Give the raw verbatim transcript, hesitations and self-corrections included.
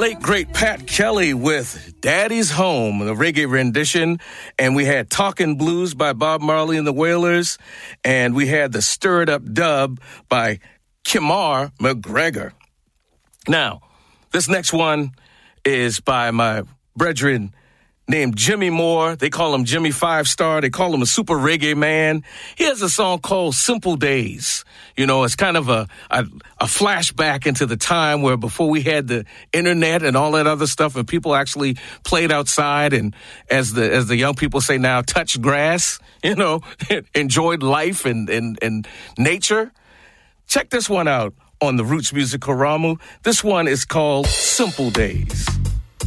late, great Pat Kelly with Daddy's Home, the reggae rendition. And we had Talkin' Blues by Bob Marley and the Wailers. And we had the Stirred Up Dub by Kimar McGregor. Now, this next one is by my brethren named Jimmy Moore. They call him Jimmy Five Star. They call him a super reggae man. He has a song called Simple Days. You know, it's kind of a, a, a flashback into the time where before we had the internet and all that other stuff and people actually played outside and, as the as the young people say now, touched grass, you know, enjoyed life and, and, and nature. Check this one out on the Roots Music Karamu. This one is called Simple Days.